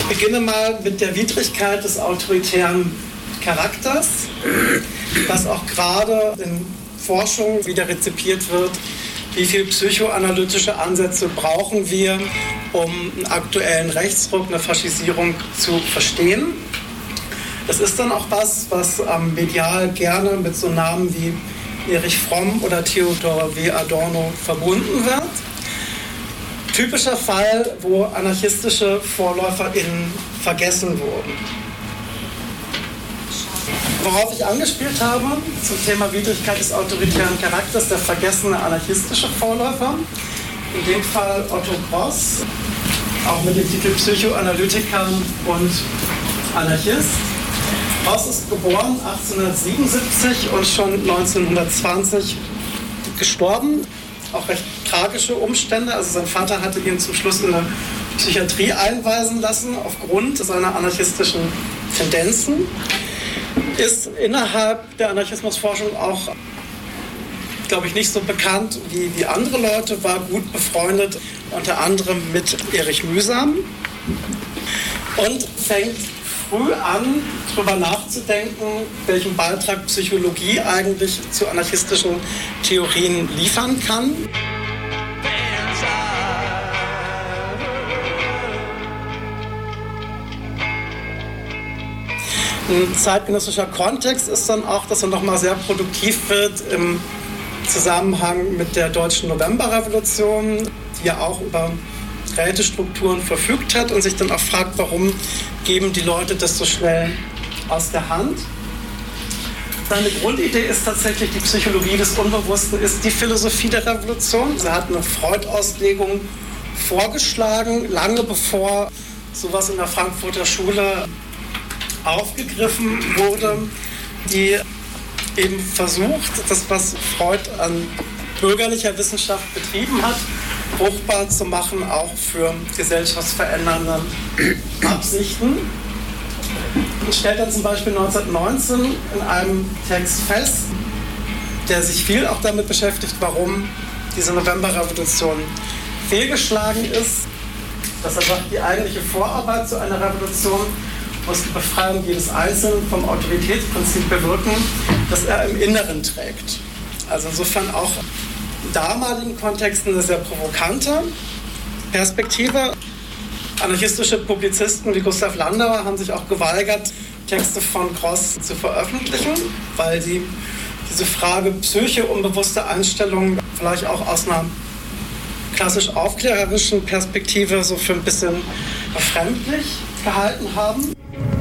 beginne mal mit der Widrigkeit des autoritären Charakters, was auch gerade in Forschung wieder rezipiert wird. Wie viele psychoanalytische Ansätze brauchen wir, um einen aktuellen Rechtsruck, eine Faschisierung zu verstehen? Das ist dann auch was medial gerne mit so Namen wie Erich Fromm oder Theodor W. Adorno verbunden wird. Typischer Fall, wo anarchistische VorläuferInnen vergessen wurden. Worauf ich angespielt habe, zum Thema Widrigkeit des autoritären Charakters, der vergessene anarchistische Vorläufer, in dem Fall Otto Gross, auch mit dem Titel Psychoanalytiker und Anarchist. Gross ist geboren 1877 und schon 1920 gestorben. Auch recht tragische Umstände. Also sein Vater hatte ihn zum Schluss in eine Psychiatrie einweisen lassen aufgrund seiner anarchistischen Tendenzen. Ist innerhalb der Anarchismusforschung auch, glaube ich, nicht so bekannt wie andere Leute, war gut befreundet, unter anderem mit Erich Mühsam und fängt früh an, darüber nachzudenken, welchen Beitrag Psychologie eigentlich zu anarchistischen Theorien liefern kann. Ein zeitgenössischer Kontext ist dann auch, dass er nochmal sehr produktiv wird im Zusammenhang mit der deutschen Novemberrevolution, die ja auch über Rätestrukturen verfügt hat und sich dann auch fragt, warum geben die Leute das so schnell aus der Hand. Seine Grundidee ist tatsächlich, die Psychologie des Unbewussten ist die Philosophie der Revolution. Er hat eine Freud-Auslegung vorgeschlagen, lange bevor sowas in der Frankfurter Schule aufgegriffen wurde, die eben versucht, das, was Freud an bürgerlicher Wissenschaft betrieben hat, fruchtbar zu machen, auch für gesellschaftsverändernde Absichten. Und stellt dann zum Beispiel 1919 in einem Text fest, der sich viel auch damit beschäftigt, warum diese Novemberrevolution fehlgeschlagen ist, dass er sagt, die eigentliche Vorarbeit zu einer Revolution muss die Befreiung jedes Einzelnen vom Autoritätsprinzip bewirken, das er im Inneren trägt. Also insofern auch in damaligen Kontexten eine sehr provokante Perspektive. Anarchistische Publizisten wie Gustav Landauer haben sich auch geweigert, Texte von Gross zu veröffentlichen, weil sie diese Frage Psyche, unbewusste Einstellungen vielleicht auch aus einer klassisch aufklärerischen Perspektive so für ein bisschen befremdlich gehalten haben.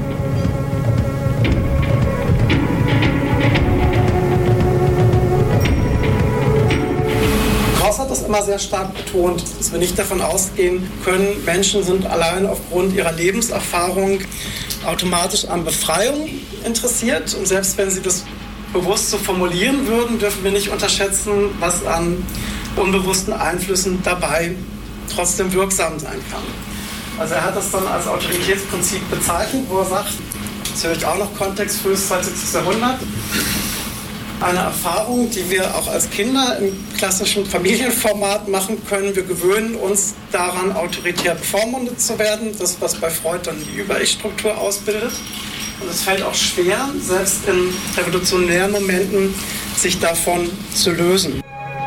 Hat das immer sehr stark betont, dass wir nicht davon ausgehen können, Menschen sind allein aufgrund ihrer Lebenserfahrung automatisch an Befreiung interessiert. Und selbst wenn sie das bewusst so formulieren würden, dürfen wir nicht unterschätzen, was an unbewussten Einflüssen dabei trotzdem wirksam sein kann. Also er hat das dann als Autoritätsprinzip bezeichnet, wo er sagt, das höre ich auch noch Kontext, frühes 20. Jahrhundert, eine Erfahrung, die wir auch als Kinder im klassischen Familienformat machen können. Wir gewöhnen uns daran, autoritär bevormundet zu werden. Das, was bei Freud dann die Über-Ich-Struktur ausbildet. Und es fällt auch schwer, selbst in revolutionären Momenten, sich davon zu lösen.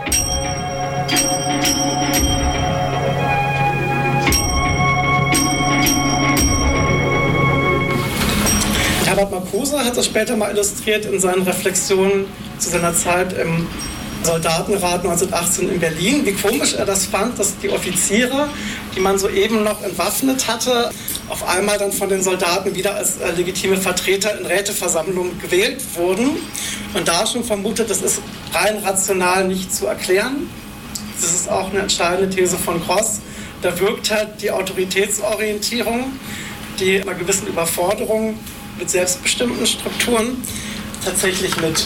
Herbert Marcuse hat das später mal illustriert in seinen Reflexionen zu seiner Zeit im Soldatenrat 1918 in Berlin, wie komisch er das fand, dass die Offiziere, die man soeben noch entwaffnet hatte, auf einmal dann von den Soldaten wieder als legitime Vertreter in Räteversammlungen gewählt wurden. Und da schon vermutet, das ist rein rational nicht zu erklären. Das ist auch eine entscheidende These von Gross. Da wirkt halt die Autoritätsorientierung, die einer gewissen Überforderung mit selbstbestimmten Strukturen tatsächlich mit.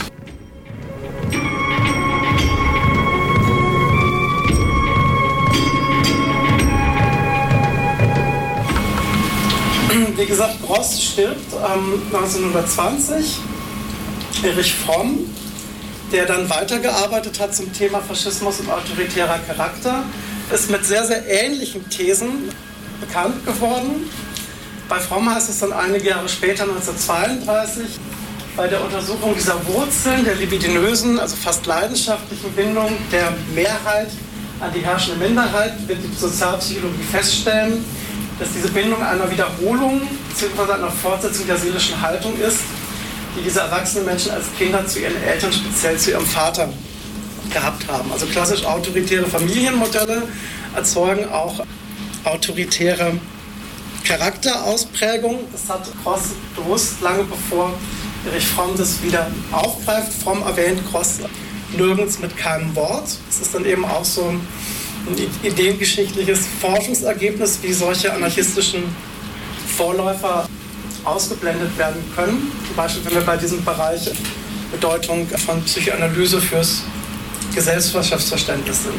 Wie gesagt, Gross stirbt 1920. Erich Fromm, der dann weitergearbeitet hat zum Thema Faschismus und autoritärer Charakter, ist mit sehr, sehr ähnlichen Thesen bekannt geworden. Bei Fromm heißt es dann einige Jahre später, 1932, bei der Untersuchung dieser Wurzeln der libidinösen, also fast leidenschaftlichen Bindung der Mehrheit an die herrschende Minderheit, wird die Sozialpsychologie feststellen, dass diese Bindung einer Wiederholung bzw. einer Fortsetzung der seelischen Haltung ist, die diese erwachsenen Menschen als Kinder zu ihren Eltern, speziell zu ihrem Vater, gehabt haben. Also klassisch autoritäre Familienmodelle erzeugen auch autoritäre Charakterausprägung. Das hat Gross bewusst lange bevor Erich Fromm das wieder aufgreift. Fromm erwähnt Gross nirgends mit keinem Wort. Es ist dann eben auch so ein ideengeschichtliches Forschungsergebnis, wie solche anarchistischen Vorläufer ausgeblendet werden können. Zum Beispiel, wenn wir bei diesem Bereich Bedeutung von Psychoanalyse fürs Gesellschaftsverständnis sind.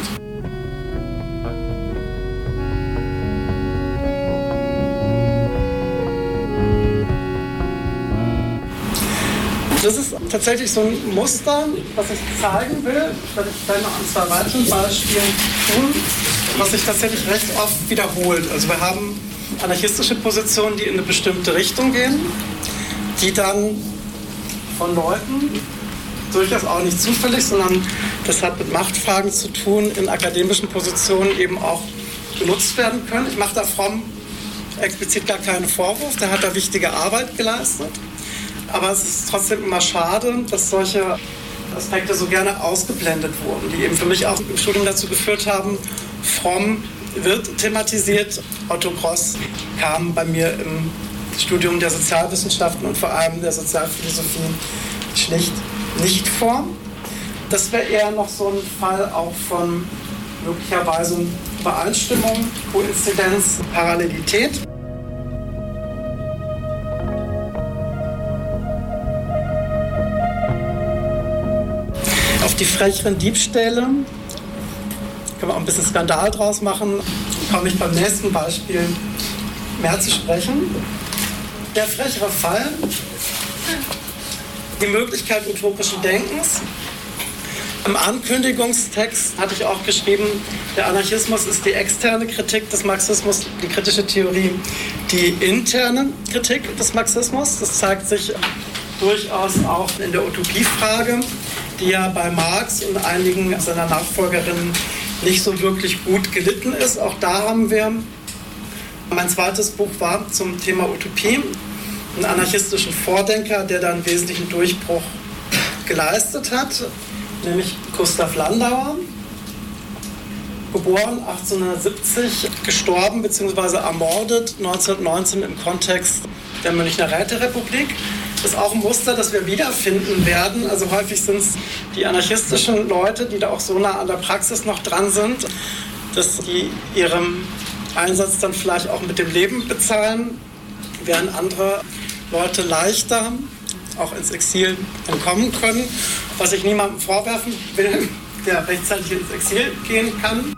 Das ist tatsächlich so ein Muster, was ich zeigen will. Das werde ich gleich noch an 2 weiteren Beispielen tun, was sich tatsächlich recht oft wiederholt. Also wir haben anarchistische Positionen, die in eine bestimmte Richtung gehen, die dann von Leuten, durchaus auch nicht zufällig, sondern das hat mit Machtfragen zu tun, in akademischen Positionen eben auch genutzt werden können. Ich mache da Fromm explizit gar keinen Vorwurf, der hat da wichtige Arbeit geleistet. Aber es ist trotzdem immer schade, dass solche Aspekte so gerne ausgeblendet wurden, die eben für mich auch im Studium dazu geführt haben, Fromm wird thematisiert. Otto Gross kam bei mir im Studium der Sozialwissenschaften und vor allem der Sozialphilosophie schlicht nicht vor. Das wäre eher noch so ein Fall auch von möglicherweise Übereinstimmung, Koinzidenz, Parallelität. Auf die frecheren Diebstähle, können wir auch ein bisschen Skandal draus machen, komme ich beim nächsten Beispiel mehr zu sprechen. Der frechere Fall, die Möglichkeit utopischen Denkens. Im Ankündigungstext hatte ich auch geschrieben, der Anarchismus ist die externe Kritik des Marxismus, die kritische Theorie die interne Kritik des Marxismus. Das zeigt sich durchaus auch in der Utopiefrage, die ja bei Marx und einigen seiner Nachfolgerinnen nicht so wirklich gut gelitten ist. Auch da haben wir, mein zweites Buch war zum Thema Utopie, einen anarchistischen Vordenker, der da einen wesentlichen Durchbruch geleistet hat, nämlich Gustav Landauer, geboren 1870, gestorben bzw. ermordet 1919 im Kontext der Münchner Räterepublik. Das ist auch ein Muster, das wir wiederfinden werden. Also häufig sind es die anarchistischen Leute, die da auch so nah an der Praxis noch dran sind, dass die ihrem Einsatz dann vielleicht auch mit dem Leben bezahlen, während andere Leute leichter auch ins Exil entkommen können, was ich niemandem vorwerfen will, der rechtzeitig ins Exil gehen kann.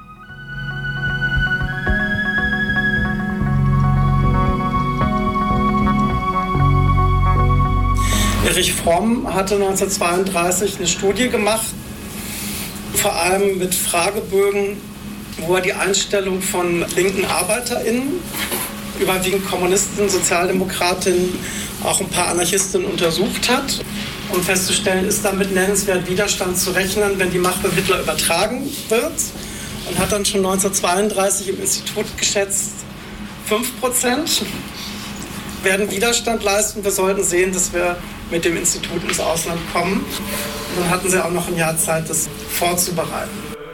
Erich Fromm hatte 1932 eine Studie gemacht, vor allem mit Fragebögen, wo er die Einstellung von linken ArbeiterInnen, überwiegend Kommunisten, Sozialdemokratinnen, auch ein paar Anarchistinnen untersucht hat, um festzustellen, ist damit nennenswert Widerstand zu rechnen, wenn die Macht an Hitler übertragen wird. Und hat dann schon 1932 im Institut geschätzt, 5% werden Widerstand leisten. Wir sollten sehen, dass wir mit dem Institut ins Ausland kommen. Und dann hatten sie auch noch ein Jahr Zeit, das vorzubereiten.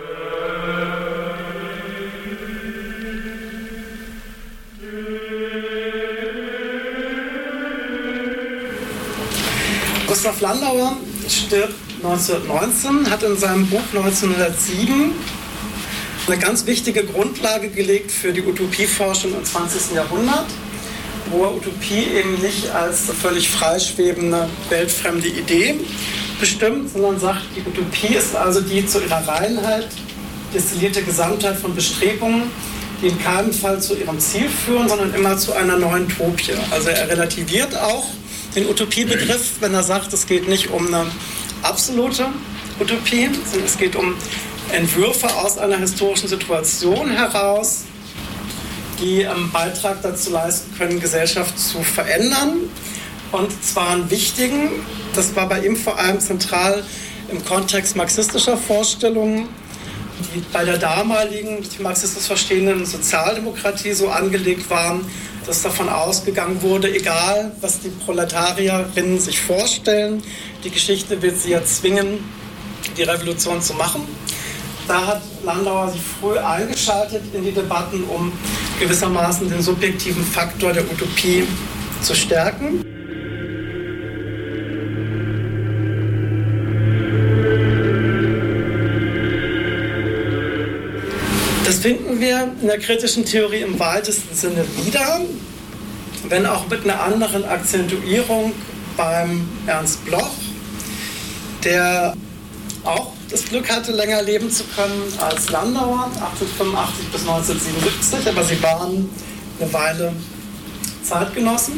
Gustav Landauer stirbt 1919, hat in seinem Buch 1907 eine ganz wichtige Grundlage gelegt für die Utopieforschung im 20. Jahrhundert, wo er Utopie eben nicht als völlig freischwebende, weltfremde Idee bestimmt, sondern sagt, die Utopie ist also die zu ihrer Reinheit destillierte Gesamtheit von Bestrebungen, die in keinem Fall zu ihrem Ziel führen, sondern immer zu einer neuen Utopie. Also er relativiert auch den Utopiebegriff, wenn er sagt, es geht nicht um eine absolute Utopie, sondern es geht um Entwürfe aus einer historischen Situation heraus, die einen Beitrag dazu leisten können, Gesellschaft zu verändern. Und zwar einen wichtigen, das war bei ihm vor allem zentral im Kontext marxistischer Vorstellungen, die bei der damaligen, die Marxismus verstehenden Sozialdemokratie so angelegt waren, dass davon ausgegangen wurde, egal was die Proletarierinnen sich vorstellen, die Geschichte wird sie ja zwingen, die Revolution zu machen. Da hat Landauer sich früh eingeschaltet in die Debatten, um gewissermaßen den subjektiven Faktor der Utopie zu stärken. Das finden wir in der kritischen Theorie im weitesten Sinne wieder, wenn auch mit einer anderen Akzentuierung beim Ernst Bloch, der auch das Glück hatte, länger leben zu können als Landauer, 1885 bis 1977, aber sie waren eine Weile Zeitgenossen.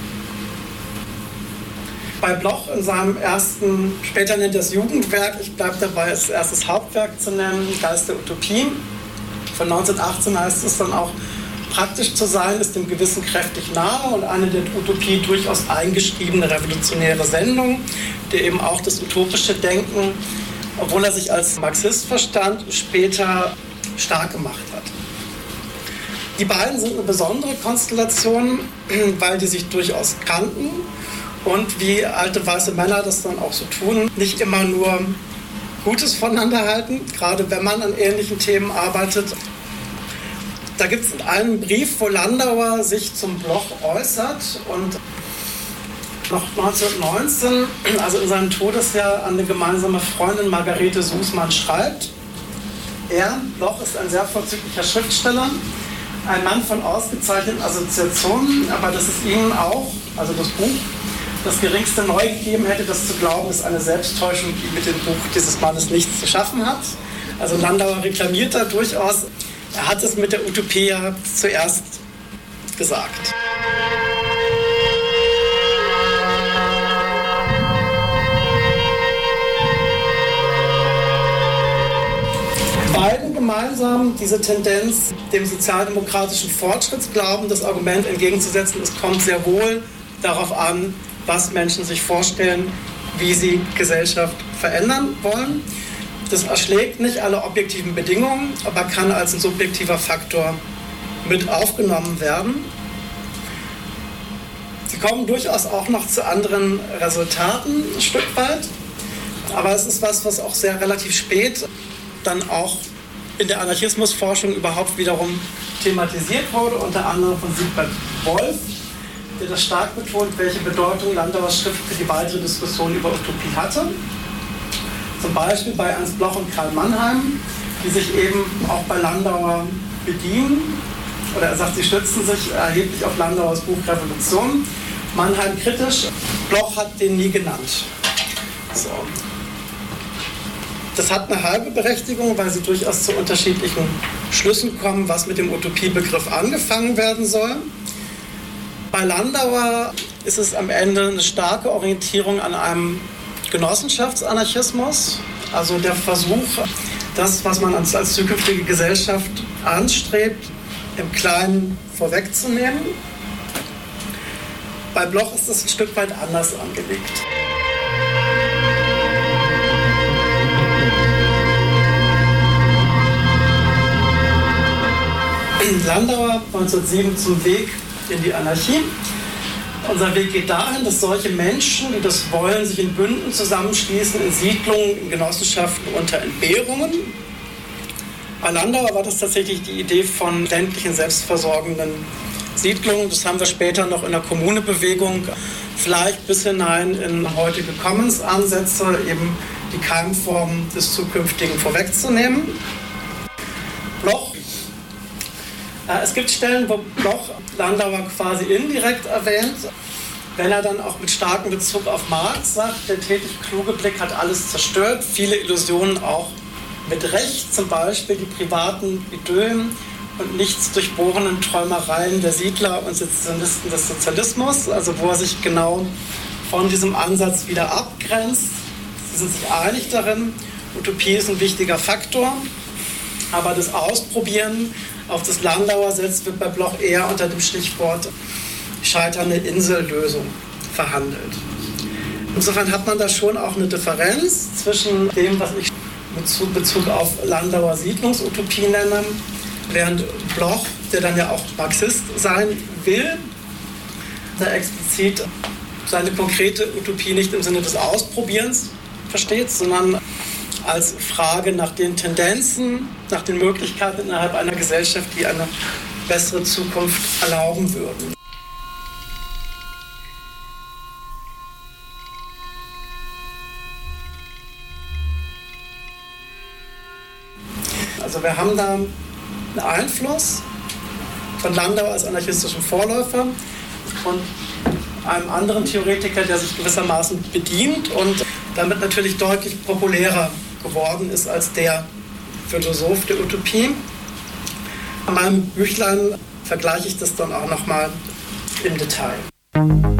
Bei Bloch in seinem ersten, später nennt er es Jugendwerk, ich bleibe dabei, als erstes Hauptwerk zu nennen, Geist der Utopie. Von 1918 heißt es dann auch, praktisch zu sein ist dem Gewissen kräftig nahe und eine der Utopie durchaus eingeschriebene revolutionäre Sendung, die eben auch das utopische Denken, obwohl er sich als Marxist verstand, später stark gemacht hat. Die beiden sind eine besondere Konstellation, weil die sich durchaus kannten und wie alte weiße Männer das dann auch so tun, nicht immer nur Gutes voneinander halten, gerade wenn man an ähnlichen Themen arbeitet. Da gibt es einen Brief, wo Landauer sich zum Bloch äußert und noch 1919, also in seinem Todesjahr, an eine gemeinsame Freundin Margarete Sußmann schreibt. Bloch ist ein sehr vorzüglicher Schriftsteller, ein Mann von ausgezeichneten Assoziationen, aber dass es Ihnen auch, also das Buch, das geringste neu gegeben hätte, das zu glauben, ist eine Selbsttäuschung, die mit dem Buch dieses Mannes nichts zu schaffen hat. Also Landauer reklamiert da durchaus, er hat es mit der Utopie ja zuerst gesagt. Beiden gemeinsam diese Tendenz, dem sozialdemokratischen Fortschrittsglauben das Argument entgegenzusetzen, es kommt sehr wohl darauf an, was Menschen sich vorstellen, wie sie Gesellschaft verändern wollen. Das erschlägt nicht alle objektiven Bedingungen, aber kann als ein subjektiver Faktor mit aufgenommen werden. Sie kommen durchaus auch noch zu anderen Resultaten ein Stück weit, aber es ist was auch sehr relativ spät dann auch in der Anarchismusforschung überhaupt wiederum thematisiert wurde, unter anderem von Siegbert Wolf, der das stark betont, welche Bedeutung Landauers Schrift für die weitere Diskussion über Utopie hatte. Zum Beispiel bei Ernst Bloch und Karl Mannheim, die sich eben auch bei Landauer bedienen. Oder er sagt, sie stützen sich erheblich auf Landauers Buch Revolution. Mannheim kritisch, Bloch hat den nie genannt. So. Das hat eine halbe Berechtigung, weil sie durchaus zu unterschiedlichen Schlüssen kommen, was mit dem Utopiebegriff angefangen werden soll. Bei Landauer ist es am Ende eine starke Orientierung an einem Genossenschaftsanarchismus, also der Versuch, das, was man als zukünftige Gesellschaft anstrebt, im Kleinen vorwegzunehmen. Bei Bloch ist das ein Stück weit anders angelegt. Landauer 1907 zum Weg in die Anarchie. Unser Weg geht dahin, dass solche Menschen, die das wollen, sich in Bünden zusammenschließen, in Siedlungen, in Genossenschaften unter Entbehrungen. Bei Landauer war das tatsächlich die Idee von ländlichen, selbstversorgenden Siedlungen. Das haben wir später noch in der Kommunebewegung, vielleicht bis hinein in heutige Commons-Ansätze, eben die Keimformen des Zukünftigen vorwegzunehmen. Bloch. Es gibt Stellen, wo Bloch Landauer quasi indirekt erwähnt, wenn er dann auch mit starkem Bezug auf Marx sagt, der tätig kluge Blick hat alles zerstört, viele Illusionen auch mit Recht, zum Beispiel die privaten Idyllen und nichts durchbohrenden Träumereien der Siedler und Sezessionisten des Sozialismus, also wo er sich genau von diesem Ansatz wieder abgrenzt. Sie sind sich einig darin, Utopie ist ein wichtiger Faktor, aber das Ausprobieren, auf das Landauer setzt, wird bei Bloch eher unter dem Stichwort scheiternde Insellösung verhandelt. Insofern hat man da schon auch eine Differenz zwischen dem, was ich mit Bezug auf Landauer Siedlungsutopie nenne, während Bloch, der dann ja auch Marxist sein will, da explizit seine konkrete Utopie nicht im Sinne des Ausprobierens versteht, sondern als Frage nach den Tendenzen, nach den Möglichkeiten innerhalb einer Gesellschaft, die eine bessere Zukunft erlauben würden. Also wir haben da einen Einfluss von Landau als anarchistischen Vorläufer und einem anderen Theoretiker, der sich gewissermaßen bedient und damit natürlich deutlich populärer geworden ist als der Philosoph der Utopie. In meinem Büchlein vergleiche ich das dann auch nochmal im Detail.